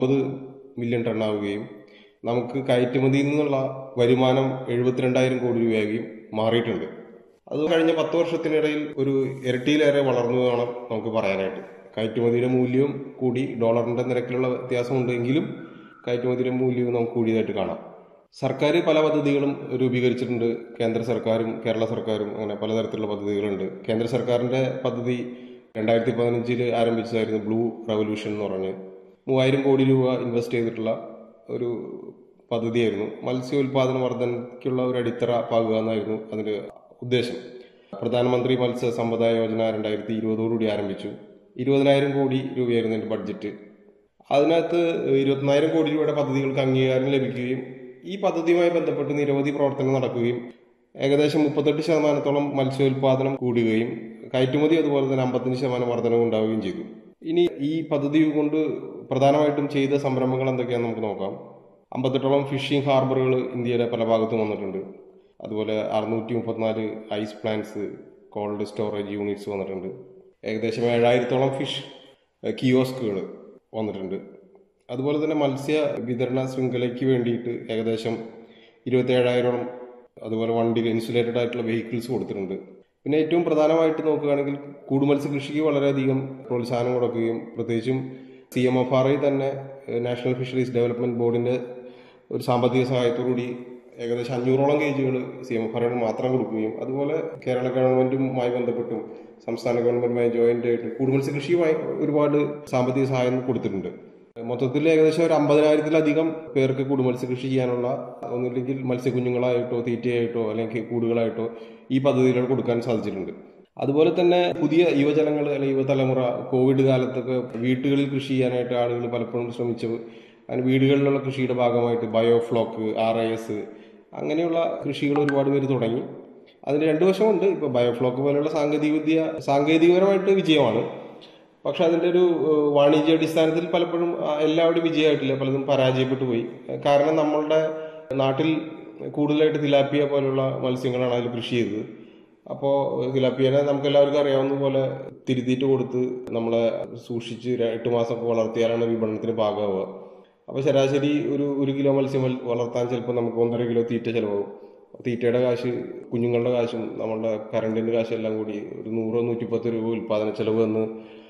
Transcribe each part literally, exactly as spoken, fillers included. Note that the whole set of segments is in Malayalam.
മുപ്പത് മില്യൺ ടണ്ണാവുകയും നമുക്ക് കയറ്റുമതിയിൽ നിന്നുള്ള വരുമാനം എഴുപത്തിരണ്ടായിരം കോടി രൂപയാകുകയും മാറിയിട്ടുണ്ട്. അത് കഴിഞ്ഞ പത്ത് വർഷത്തിനിടയിൽ ഒരു ഇരട്ടിയിലേറെ വളർന്നു വേണം നമുക്ക് പറയാനായിട്ട്. കയറ്റുമതിയുടെ മൂല്യവും കൂടി, ഡോളറിന്റെ നിരക്കിലുള്ള വ്യത്യാസമുണ്ട് എങ്കിലും കയറ്റുമതിയുടെ മൂല്യവും നമുക്ക് കൂടിയതായിട്ട് കാണാം. സർക്കാർ പല പദ്ധതികളും രൂപീകരിച്ചിട്ടുണ്ട്. കേന്ദ്ര സർക്കാരും കേരള സർക്കാരും അങ്ങനെ പലതരത്തിലുള്ള പദ്ധതികളുണ്ട്. കേന്ദ്ര സർക്കാരിന്റെ പദ്ധതി രണ്ടായിരത്തി പതിനഞ്ചിൽ ആരംഭിച്ചതായിരുന്നു ബ്ലൂ റവല്യൂഷൻ എന്ന് പറഞ്ഞ് മൂവായിരം കോടി രൂപ ഇൻവെസ്റ്റ് ചെയ്തിട്ടുള്ള ഒരു പദ്ധതിയായിരുന്നു. മത്സ്യോൽപാദന വർധനയ്ക്കുള്ള ഒരു അടിത്തറ പാകുക എന്നായിരുന്നു അതിന്റെ ഉദ്ദേശം. പ്രധാനമന്ത്രി മത്സ്യ സമ്പദ യോജന രണ്ടായിരത്തി ഇരുപതോടുകൂടി ആരംഭിച്ചു. ഇരുപതിനായിരം കോടി രൂപയായിരുന്നു അതിന്റെ ബഡ്ജറ്റ്. അതിനകത്ത് ഇരുപത്തിനായിരം കോടി രൂപയുടെ പദ്ധതികൾക്ക് അംഗീകാരം ലഭിക്കുകയും ഈ പദ്ധതിയുമായി ബന്ധപ്പെട്ട് നിരവധി പ്രവർത്തനം നടക്കുകയും ഏകദേശം മുപ്പത്തെട്ട് ശതമാനത്തോളം മത്സ്യോൽപാദനം കൂടുകയും കയറ്റുമതി അതുപോലെ തന്നെ അമ്പത്തഞ്ച് ശതമാനം വർധനവ് ഉണ്ടാവുകയും ചെയ്തു. ഇനി ഈ പദ്ധതി കൊണ്ട് പ്രധാനമായിട്ടും ചെയ്ത സംരംഭങ്ങൾ എന്തൊക്കെയാണെന്ന് നമുക്ക് നോക്കാം. അമ്പത്തെട്ടോളം ഫിഷിംഗ് ഹാർബറുകൾ ഇന്ത്യയുടെ പല ഭാഗത്തും വന്നിട്ടുണ്ട്. അതുപോലെ അറുന്നൂറ്റി മുപ്പത്തിനാല് ice plants, cold storage units വന്നിട്ടുണ്ട്. ഏകദേശം ഏഴായിരത്തോളം ഫിഷ് കിയോസ്കുകൾ വന്നിട്ടുണ്ട്. അതുപോലെ തന്നെ മത്സ്യ വിതരണ ശൃംഖലയ്ക്ക് വേണ്ടിയിട്ട് ഏകദേശം ഇരുപത്തി ഏഴായിരം അതുപോലെ വണ്ടികൾ, ഇൻസുലേറ്റഡ് ആയിട്ടുള്ള വെഹിക്കിൾസ് കൊടുത്തിട്ടുണ്ട്. പിന്നെ ഏറ്റവും പ്രധാനമായിട്ട് നോക്കുകയാണെങ്കിൽ കൂടുമത്സ്യ കൃഷിക്ക് വളരെയധികം പ്രോത്സാഹനം കൊടുക്കുകയും പ്രത്യേകിച്ചും C M F R I തന്നെ നാഷണൽ ഫിഷറീസ് ഡെവലപ്മെന്റ് ബോർഡിന്റെ ഒരു സാമ്പത്തിക സഹായത്തോടുകൂടി ഏകദേശം അഞ്ഞൂറോളം കേജുകൾ C M F R I മാത്രം കൊടുക്കുകയും അതുപോലെ കേരള ഗവൺമെന്റുമായി ബന്ധപ്പെട്ടും സംസ്ഥാന ഗവൺമെന്റുമായി ജോയിന്റ് ആയിട്ട് കൂടുമത്സ്യ കൃഷിയുമായി ഒരുപാട് സാമ്പത്തിക സഹായം കൊടുത്തിട്ടുണ്ട്. മൊത്തത്തിൽ ഏകദേശം ഒരു അമ്പതിനായിരത്തിലധികം പേർക്ക് കൂടുമത്സ്യ കൃഷി ചെയ്യാനുള്ള ഒന്നില്ലെങ്കിൽ മത്സ്യക്കുഞ്ഞുങ്ങളായിട്ടോ തീറ്റയായിട്ടോ അല്ലെങ്കിൽ കൂടുകളായിട്ടോ ഈ പദ്ധതിയിലൂടെ കൊടുക്കാൻ സാധിച്ചിട്ടുണ്ട്. അതുപോലെ തന്നെ പുതിയ യുവജനങ്ങൾ അല്ലെങ്കിൽ യുവതലമുറ കോവിഡ് കാലത്തൊക്കെ വീട്ടുകളിൽ കൃഷി ചെയ്യാനായിട്ട് ആളുകൾ പലപ്പോഴും ശ്രമിച്ചത് അതിന് വീടുകളിലുള്ള കൃഷിയുടെ ഭാഗമായിട്ട് ബയോഫ്ലോക്ക്, ആർ ഐ എസ് അങ്ങനെയുള്ള കൃഷികൾ ഒരുപാട് പേര് തുടങ്ങി. അതിന് രണ്ടു വശമുണ്ട്. ഇപ്പോൾ ബയോഫ്ലോക്ക് പോലെയുള്ള സാങ്കേതിക വിദ്യ സാങ്കേതികപരമായിട്ട് വിജയമാണ്. പക്ഷെ അതിൻ്റെ ഒരു വാണിജ്യാടിസ്ഥാനത്തിൽ പലപ്പോഴും എല്ലാവരും വിജയമായിട്ടില്ല, പലതും പരാജയപ്പെട്ടു പോയി. കാരണം നമ്മളുടെ നാട്ടിൽ കൂടുതലായിട്ട് തിലാപ്പിയ പോലുള്ള മത്സ്യങ്ങളാണ് അതിൽ കൃഷി ചെയ്തത്. അപ്പോൾ തിലാപ്പിയനെ നമുക്ക് എല്ലാവർക്കും അറിയാവുന്ന പോലെ തിരുത്തിയിട്ട് കൊടുത്ത് നമ്മളെ സൂക്ഷിച്ച് എട്ട് മാസമൊക്കെ വളർത്തിയാലാണ് വിപണനത്തിന് പാകമാവുക. അപ്പോൾ ശരാശരി ഒരു ഒരു കിലോ മത്സ്യം വളർത്താൻ ചിലപ്പോൾ നമുക്ക് ഒന്നര കിലോ തീറ്റ ചിലവാകും. തീറ്റയുടെ കാശ്, കുഞ്ഞുങ്ങളുടെ കാശും നമ്മളുടെ കറണ്ടിൻ്റെ കാശും എല്ലാം കൂടി ഒരു നൂറോ നൂറ്റിപ്പത്ത് രൂപ ഉൽപ്പാദന ചെലവ് എന്ന്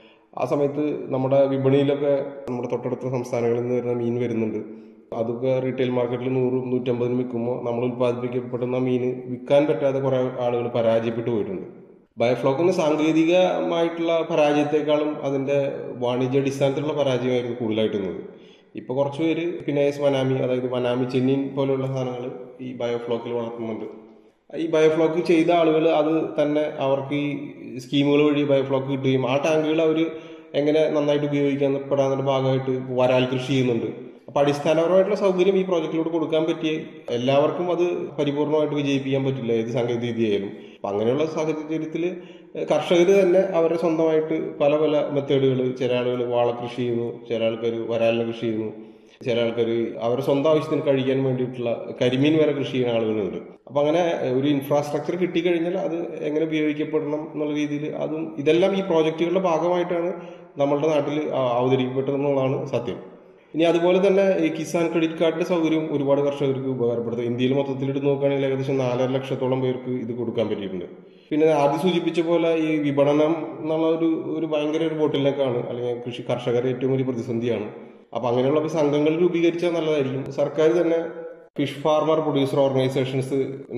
ആ സമയത്ത് നമ്മുടെ വിപണിയിലൊക്കെ നമ്മുടെ തൊട്ടടുത്ത സംസ്ഥാനങ്ങളിൽ നിന്ന് വരുന്ന മീൻ വരുന്നുണ്ട്. അതൊക്കെ റീറ്റെയിൽ മാർക്കറ്റിൽ നൂറും നൂറ്റമ്പതിനും വിൽക്കുമ്പോൾ നമ്മൾ ഉൽപ്പാദിപ്പിക്കപ്പെടുന്ന മീൻ വിൽക്കാൻ പറ്റാതെ കുറേ ആളുകൾ പരാജയപ്പെട്ടു പോയിട്ടുണ്ട്. ബയോഫ്ലോക്കിന് സാങ്കേതികമായിട്ടുള്ള പരാജയത്തെക്കാളും അതിൻ്റെ വാണിജ്യാടിസ്ഥാനത്തിലുള്ള പരാജയമായിരുന്നു കൂടുതലായിട്ടുള്ളത്. ഇപ്പോൾ കുറച്ച് പേര് ഫിനൈസ് വനാമി, അതായത് വനാമി ചെന്നീൻ പോലെയുള്ള സാധനങ്ങൾ ഈ ബയോഫ്ലോക്കിൽ വളർത്തുന്നുണ്ട്. ഈ ബയോഫ്ലോക്ക് ചെയ്ത ആളുകൾ അത് തന്നെ അവർക്ക് ഈ സ്കീമുകൾ വഴി ബയോഫ്ലോക്ക് കിട്ടുകയും ആ ടാങ്കുകൾ അവർ എങ്ങനെ നന്നായിട്ട് ഉപയോഗിക്കാൻ പെടാന്നതിന്റെ ഭാഗമായിട്ട് വരാൽ കൃഷി ചെയ്യുന്നുണ്ട്. അപ്പൊ അടിസ്ഥാനപരമായിട്ടുള്ള സൗകര്യം ഈ പ്രോജക്റ്റിലൂടെ കൊടുക്കാൻ പറ്റിയ എല്ലാവർക്കും അത് പരിപൂർണമായിട്ട് വിജയിപ്പിക്കാൻ പറ്റില്ല, ഏത് സാങ്കേതിക വിദ്യയായാലും. അപ്പൊ അങ്ങനെയുള്ള സാഹചര്യത്തിൽ കർഷകർ തന്നെ അവരെ സ്വന്തമായിട്ട് പല പല മെത്തേഡുകൾ, ചില ആളുകൾ വാളകൃഷി ചെയ്യുന്നു, ചില ആൾക്കാർ വരാലിനെ കൃഷി ചെയ്യുന്നു, ചില ആൾക്കാർ അവരുടെ സ്വന്തം ആവശ്യത്തിന് കഴിക്കാൻ വേണ്ടിയിട്ടുള്ള കരിമീൻ വരെ കൃഷി ചെയ്യുന്ന ആളുകളുണ്ട്. അപ്പൊ അങ്ങനെ ഒരു ഇൻഫ്രാസ്ട്രക്ചർ കിട്ടിക്കഴിഞ്ഞാൽ അത് എങ്ങനെ ഉപയോഗിക്കപ്പെടണം എന്നുള്ള രീതിയിൽ അതും ഇതെല്ലാം ഈ പ്രോജക്റ്റുകളുടെ ഭാഗമായിട്ടാണ് നമ്മളുടെ നാട്ടിൽ അവതരിക്കപ്പെട്ടതെന്നുള്ളതാണ് സത്യം. ഇനി അതുപോലെ തന്നെ ഈ കിസാൻ ക്രെഡിറ്റ് കാർഡിന്റെ സൗകര്യം ഒരുപാട് കർഷകർക്ക് ഉപകാരപ്പെടുത്തും. ഇന്ത്യയിൽ മൊത്തത്തിൽ എടുത്ത് നോക്കുകയാണെങ്കിൽ ഏകദേശം നാലര ലക്ഷത്തോളം പേർക്ക് ഇത് കൊടുക്കാൻ പറ്റിയിട്ടുണ്ട്. പിന്നെ ആദ്യം സൂചിപ്പിച്ച പോലെ ഈ വിപണനം എന്നുള്ള ഒരു ഒരു ഭയങ്കര ഒരു ബോട്ടിലേക്കാണ്, അല്ലെങ്കിൽ കൃഷി കർഷകരെ ഏറ്റവും വലിയ പ്രതിസന്ധിയാണ്. അപ്പൊ അങ്ങനെയുള്ള സംഘങ്ങൾ രൂപീകരിച്ചാൽ നല്ലതായിരിക്കും. സർക്കാർ തന്നെ ഫിഷ് ഫാർമർ പ്രൊഡ്യൂസർ ഓർഗനൈസേഷൻസ്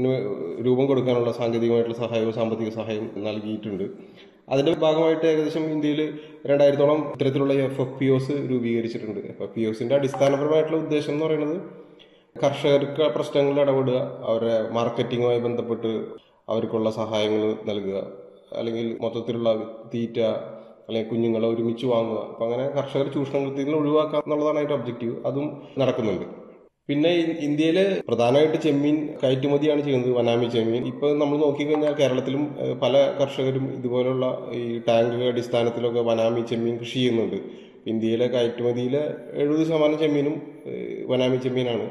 രൂപം കൊടുക്കാനുള്ള സാങ്കേതികമായിട്ടുള്ള സഹായവും സാമ്പത്തിക സഹായം നൽകിയിട്ടുണ്ട്. അതിന്റെ ഭാഗമായിട്ട് ഏകദേശം ഇന്ത്യയിൽ രണ്ടായിരത്തോളം ഇത്തരത്തിലുള്ള എഫ് എഫ് പി ഒസ് രൂപീകരിച്ചിട്ടുണ്ട്. എഫ് എഫ് പി ഒസിന്റെ അടിസ്ഥാനപരമായിട്ടുള്ള ഉദ്ദേശം എന്ന് പറയുന്നത് കർഷകർക്ക് പ്രശ്നങ്ങളിൽ ഇടപെടുക, അവരുടെ മാർക്കറ്റിങ്ങുമായി ബന്ധപ്പെട്ട് അവർക്കുള്ള സഹായങ്ങൾ നൽകുക, അല്ലെങ്കിൽ മൊത്തത്തിലുള്ള തീറ്റ അല്ലെങ്കിൽ കുഞ്ഞുങ്ങളെ ഒരുമിച്ച് വാങ്ങുക. അപ്പം അങ്ങനെ കർഷകർ ചൂഷണത്തിൽ നിന്ന് ഒഴിവാക്കുക എന്നുള്ളതാണ് അതിന്റെ ഒബ്ജക്റ്റീവ്. അതും നടക്കുന്നുണ്ട്. പിന്നെ ഇന്ത്യയിൽ പ്രധാനമായിട്ട് ചെമ്മീൻ കയറ്റുമതിയാണ് ചെയ്യുന്നത്, വനാമി ചെമ്മീൻ. ഇപ്പൊ നമ്മൾ നോക്കിക്കഴിഞ്ഞാൽ കേരളത്തിലും പല കർഷകരും ഇതുപോലുള്ള ഈ ടാങ്ക് അടിസ്ഥാനത്തിലൊക്കെ വനാമി ചെമ്മീൻ കൃഷി ചെയ്യുന്നുണ്ട്. ഇന്ത്യയിലെ കയറ്റുമതിയിലെ എഴുപത് ശതമാനം ചെമ്മീനും വനാമി ചെമ്മീനാണ്.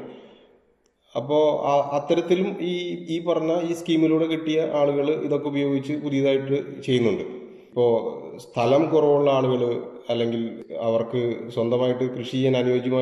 അപ്പോൾ അത്തരത്തിലും ഈ ഈ പറഞ്ഞ ഈ സ്കീമിലൂടെ കിട്ടിയ ആളുകൾ ഇതൊക്കെ ഉപയോഗിച്ച് പുതിയതായിട്ട് ചെയ്യുന്നുണ്ട്. ഇപ്പോൾ സ്ഥലം കുറവുള്ള ആളുകൾ അല്ലെങ്കിൽ അവർക്ക് സ്വന്തമായിട്ട് കൃഷി ചെയ്യാൻ അനുയോജ്യമായ